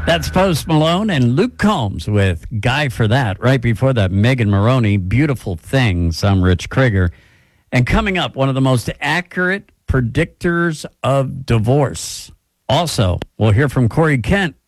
That's Post Malone and Luke Combs with Guy for That. Right before that, Megan Maroney, Beautiful Things. I'm Rich Krieger. And coming up, one of the most accurate predictors of divorce. Also, we'll hear from Corey Kent